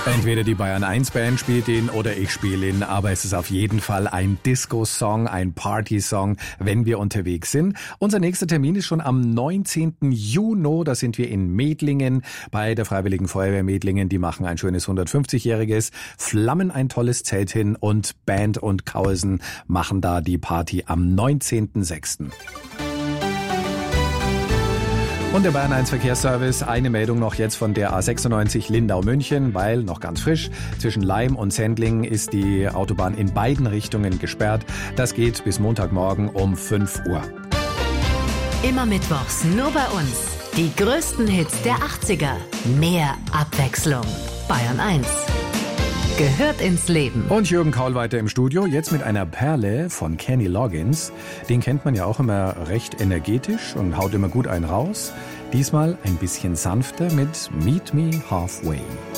Entweder die Bayern 1 Band spielt ihn oder ich spiele ihn, aber es ist auf jeden Fall ein Disco-Song, ein Party-Song, wenn wir unterwegs sind. Unser nächster Termin ist schon am 19. Juni, da sind wir in Medlingen bei der Freiwilligen Feuerwehr Medlingen. Die machen ein schönes 150-jähriges, flammen ein tolles Zelt hin und Band und Kausen machen da die Party am 19.06. Und der Bayern 1 Verkehrsservice, eine Meldung noch jetzt von der A96 Lindau-München, weil noch ganz frisch, zwischen Laim und Sendling ist die Autobahn in beiden Richtungen gesperrt. Das geht bis Montagmorgen um 5 Uhr. Immer mittwochs, nur bei uns. Die größten Hits der 80er. Mehr Abwechslung. Bayern 1. Gehört ins Leben. Und Jürgen Kaul weiter im Studio, jetzt mit einer Perle von Kenny Loggins. Den kennt man ja auch immer recht energetisch und haut immer gut einen raus. Diesmal ein bisschen sanfter mit Meet Me Halfway.